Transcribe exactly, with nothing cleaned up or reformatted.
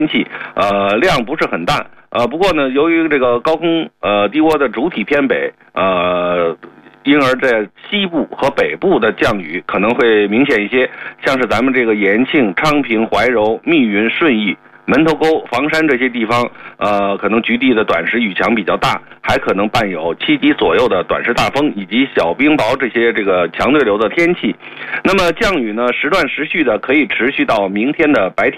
天气，呃，量不是很大，呃，不过呢，由于这个高空呃低涡的主体偏北，呃。因而在西部和北部的降雨可能会明显一些，像是咱们这个延庆、昌平、怀柔、密云、顺义、门头沟、房山这些地方，呃，可能局地的短时雨强比较大，还可能伴有七级左右的短时大风以及小冰雹这些这个强对流的天气。那么降雨呢，时断时续的可以持续到明天的白天。